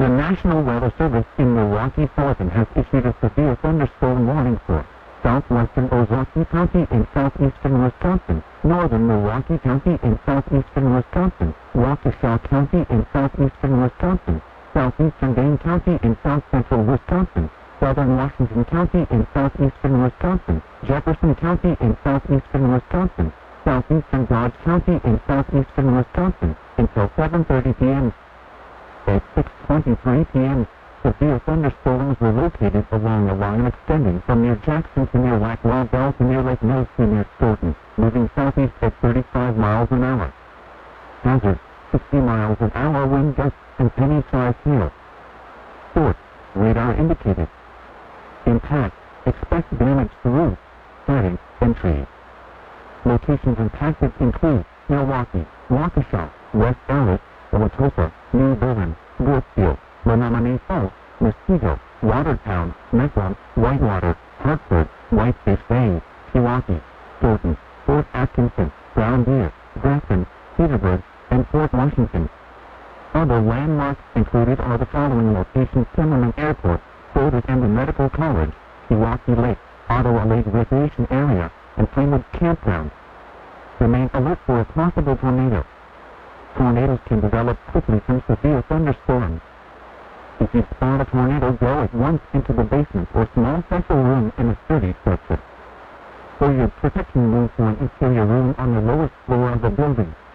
The National Weather Service in Milwaukee, Sullivan has issued a severe thunderstorm warning for southwestern Ozaukee County and southeastern Wisconsin, northern Milwaukee County and southeastern Wisconsin, Waukesha County and southeastern Wisconsin, southeastern Dane County and south central Wisconsin, southern Washington County and southeastern Wisconsin, Jefferson County and southeastern Wisconsin, southeastern Dodge County and southeastern Wisconsin, until 7:30 p.m. At 6:23 p.m., severe thunderstorms were located along a line extending from near Jackson to near Lac La Belle to near Lake Mills to near Stoughton, moving southeast at 35 miles an hour. Hazard, 60 miles an hour wind gusts and penny-sized hail. Sports, radar indicated. Impact, expect damage to roofs, siding, and trees. Locations impacted include Milwaukee, Waukesha, West Allis, Wautosa, New Berlin, Brookfield, Menominee Falls, Muskego, Watertown, Mequon, Whitewater, Hartford, Whitefish Bay, Pewaukee, Stoughton, Fort Atkinson, Brown Deer, Grafton, Cedarburg, and Fort Washington. Other landmarks included are the following locations: Timmerman Airport, Stoughton and the Medical College, Pewaukee Lake, Ottawa Lake Recreation Area, and Pinewood Campground. Remain alert for a possible tornado. Tornadoes can develop quickly from severe thunderstorms. If you spot a tornado, go at once into the basement or small central room in a sturdy structure. For your protection, move to an interior room on the lowest floor of the building.